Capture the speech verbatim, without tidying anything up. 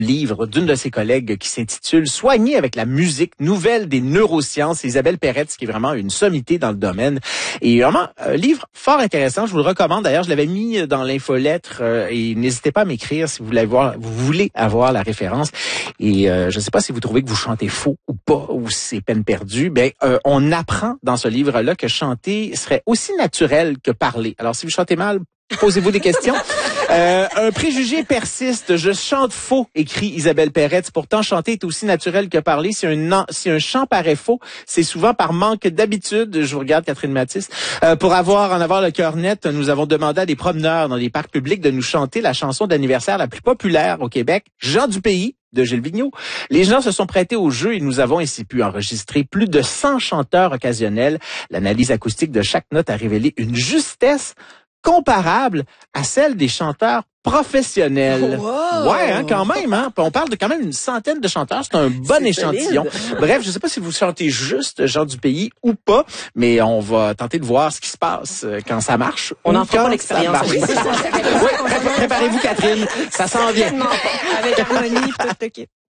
livre d'une de ses collègues qui s'intitule « Soigner avec la musique, nouvelle des neurosciences ». Isabelle Peretz, qui est vraiment une sommité dans le domaine. Et vraiment, un livre fort intéressant. Je vous le recommande. D'ailleurs, je l'avais mis dans l'infolettre euh, et n'hésitez pas à m'écrire si vous voulez avoir, vous voulez avoir la référence. Et euh, je ne sais pas si vous trouvez que vous chantez faux ou pas, ou si c'est peine perdue. Ben, euh, on apprend dans ce livre-là que chanter serait aussi naturel que parler. Alors, si vous chantez mal, posez-vous des questions. Euh, un préjugé persiste. Je chante faux, écrit Isabelle Peretz. Pourtant, chanter est aussi naturel que parler. Si un, si un chant paraît faux, c'est souvent par manque d'habitude. Je vous regarde, Catherine Mathis. Euh, pour avoir en avoir le cœur net, nous avons demandé à des promeneurs dans les parcs publics de nous chanter la chanson d'anniversaire la plus populaire au Québec, Jean du Pays, de Gilles Vigneault. Les gens se sont prêtés au jeu et nous avons ainsi pu enregistrer plus de cent chanteurs occasionnels. L'analyse acoustique de chaque note a révélé une justesse comparable à celle des chanteurs professionnels. Wow. Ouais, hein, quand même. Hein? On parle de quand même une centaine de chanteurs. C'est un bon c'est échantillon. Solide. Bref, je sais pas si vous chantez juste Jean du Pays ou pas, mais on va tenter de voir ce qui se passe quand ça marche. On en fera pas l'expérience. Oui, préparez-vous, Catherine. Ça s'en vient. Avec harmonie, tout le kit.